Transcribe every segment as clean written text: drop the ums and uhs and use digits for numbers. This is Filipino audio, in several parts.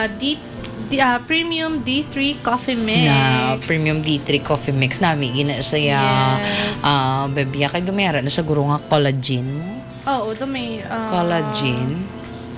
Premium D3 Coffee Mix. Na Premium D3 Coffee Mix namin gina saya bebiya kay dumera na siguro nga collagen mo. Oo, dumi. Collagen.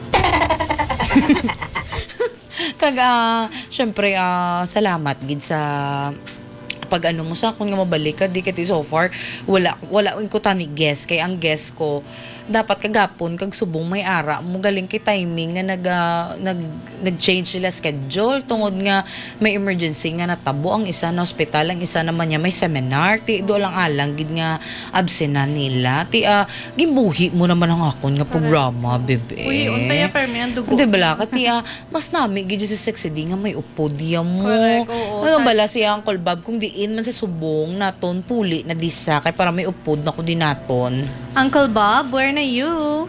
Kag syempre salamat gid sa pag mo sa kung nga mabalik ka di kati so far wala ko tani guess kay ang guess ko dapat kagapon kag subong may ara mo galing kay timing nga nag-change sila schedule tungod nga may emergency nga natabo ang isa na ospital ang isa naman niya may seminar ti do lang alang gid nga absenan nila ti gimbuhi mo naman ang akon nga programa bebe. Uy, untay permi ang dugo. Di bala ka ti mas nami gid sa sexy di nga may upo diya mo. Correct, oo. Ano bala si Uncle Bob kung diin man sa subong naton puli na disa kay para may upod na ko din naton. Uncle Bob, where na you?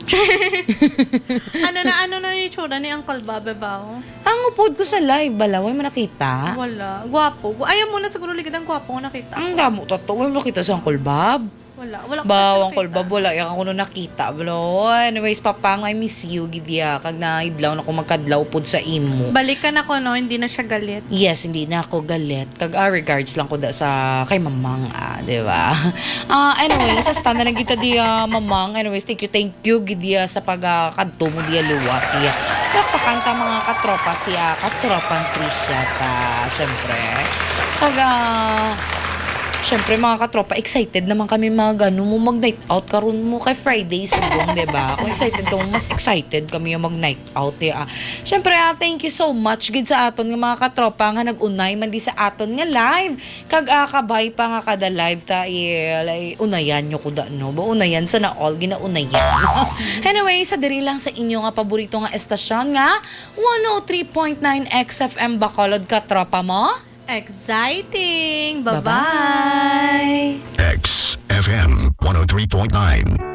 ano na yung itsura ni Uncle Bob, bebaw? Ang upod ko sa live, balaway mo nakita? Wala. Gwapo. Ayaw mo na siguro ligid ang gwapo ko nakita. Ang damo, totoo. Way mo nakita sa Uncle Bob? Wala ko Bawang Uncle Bob, wala. Yung ako nung nakita. Balo, anyways, papang, I miss you, gidya. Kag na idlaw na ko magkadlaw pod sa imo. Balikan ako, no? Hindi na siya galit. Yes, hindi na ako galit. Kag regards lang ko da sa kay mamang, di ba? Anyways, sa stand na lang kita di mamang. Anyways, thank you gidya sa pagkadto mo di luwat. Pakanta mga katropa siya, katropang Trisha ta, syempre. Kag syempre mga katropa, excited naman kami mga mo mag-night out karon mo kay Friday subong, diba? Kung excited ka mo, mas excited kami yung mag-night out. Syempre, thank you so much gid sa aton nga mga katropa nga nag-unay man di sa aton nga live. Kag kabay pa nga kada live ta unayan nyo ko da, no? Ba unayan sa na all ginaunayan. Anyway, sa diri lang sa inyo nga paborito nga estasyon nga 103.9 XFM Bacolod katropa mo. Exciting! Bye-bye! XFM 103.9